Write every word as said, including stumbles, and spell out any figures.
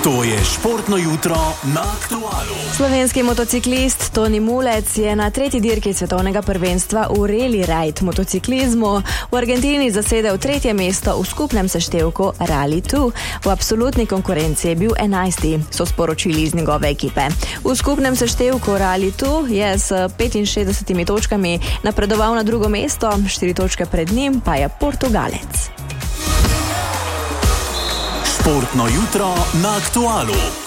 To je športno jutro na Aktualu. Slovenski motociklist Toni Mulec je na tretji dirki svetovnega prvenstva v Rally Ride motociklizmu v Argentini zasedel tretje mesto v skupnem seštevku Rally dva. V absolutni konkurenci je bil enajsti, so sporočili iz njegove ekipe. V skupnem seštevku Rally dva je s petinšestdesetimi točkami napredoval na drugo mesto, štiri točke pred njim pa je Portugalec. Športno jutro na Aktualu.